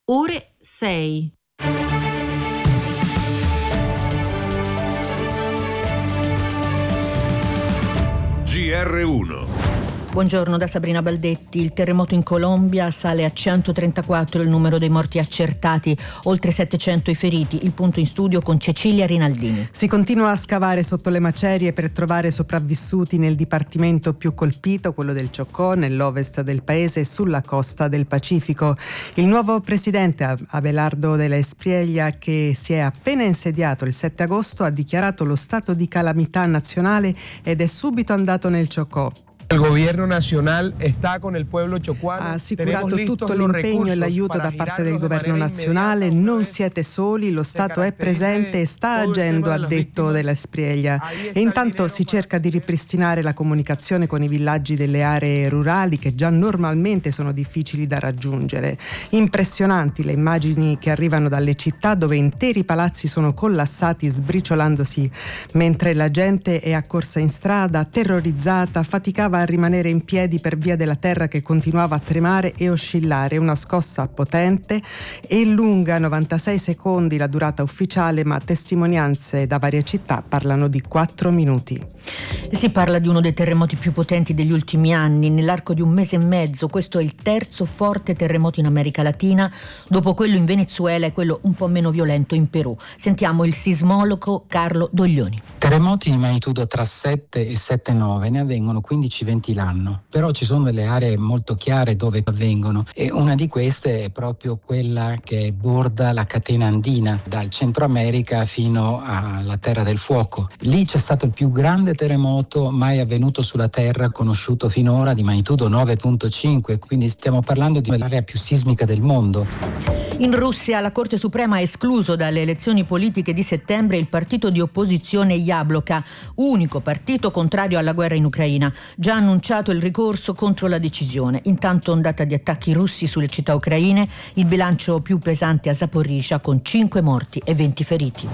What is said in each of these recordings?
ore 6. GR1. Buongiorno da Sabrina Baldetti. Il terremoto in Colombia sale a 134 il numero dei morti accertati, oltre 700 i feriti. Il punto in studio con Cecilia Rinaldini. Si continua a scavare sotto le macerie per trovare sopravvissuti nel dipartimento più colpito, quello del Chocó, nell'ovest del paese e sulla costa del Pacifico. Il nuovo presidente Abelardo de la Espriella, che si è appena insediato il 7 agosto, ha dichiarato lo stato di calamità nazionale ed è subito andato nel Chocó. Il governo nazionale sta con il pueblo chocuano. Ha assicurato tutto l'impegno e l'aiuto da parte del governo nazionale. Non siete soli, lo Stato è presente e sta agendo, ha detto Della Espriella. E intanto si cerca di ripristinare la comunicazione con i villaggi delle aree rurali che già normalmente sono difficili da raggiungere. Impressionanti le immagini che arrivano dalle città dove interi palazzi sono collassati sbriciolandosi mentre la gente è accorsa in strada, terrorizzata, faticava a rimanere in piedi per via della terra che continuava a tremare e oscillare. Una scossa potente e lunga, 96 secondi la durata ufficiale, ma testimonianze da varie città parlano di 4 minuti. Si parla di uno dei terremoti più potenti degli ultimi anni. Nell'arco di un mese e mezzo questo è il terzo forte terremoto in America Latina, dopo quello in Venezuela e quello un po' meno violento in Perù. Sentiamo il sismologo Carlo Doglioni. Terremoti di magnitudo tra 7 e 7,9 ne avvengono 15-20 l'anno, però ci sono delle aree molto chiare dove avvengono e una di queste è proprio quella che borda la catena andina dal Centro America fino alla Terra del Fuoco. Lì c'è stato il più grande terremoto mai avvenuto sulla Terra, conosciuto finora, di magnitudo 9,5, quindi stiamo parlando di l'area più sismica del mondo. In Russia la Corte Suprema ha escluso dalle elezioni politiche di settembre il partito di opposizione Yablokka, unico partito contrario alla guerra in Ucraina. Già annunciato il ricorso contro la decisione. Intanto ondata di attacchi russi sulle città ucraine, il bilancio più pesante a Zaporizhzhia con 5 morti e 20 feriti.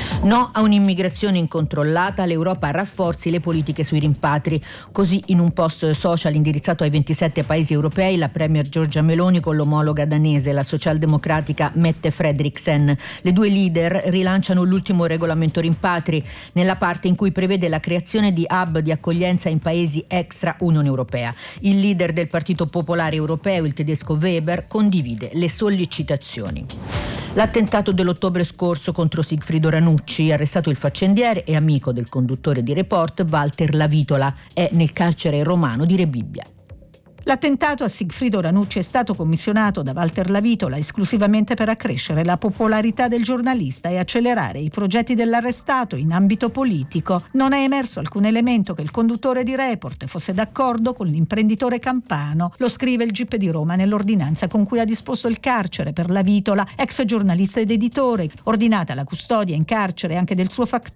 No a un'immigrazione incontrollata, l'Europa rafforzi le politiche sui rimpatri. Così in un post social indirizzato ai 27 paesi europei la premier Giorgia Meloni con l'omologa danese, la socialdemocratica Mette Frederiksen. Le due leader rilanciano l'ultimo regolamento rimpatri nella parte in cui prevede la creazione di hub di accoglienza in paesi extra Unione Europea. Il leader del Partito Popolare Europeo, il tedesco Weber, condivide le sollecitazioni. L'attentato dell'ottobre scorso contro Sigfrido Ranucci, arrestato il faccendiere e amico del conduttore di Report Walter Lavitola, è nel carcere romano di Rebibbia. L'attentato a Sigfrido Ranucci è stato commissionato da Walter Lavitola esclusivamente per accrescere la popolarità del giornalista e accelerare i progetti dell'arrestato in ambito politico. Non è emerso alcun elemento che il conduttore di Report fosse d'accordo con l'imprenditore campano. Lo scrive il GIP di Roma nell'ordinanza con cui ha disposto il carcere per Lavitola, ex giornalista ed editore, ordinata la custodia in carcere anche del suo fattore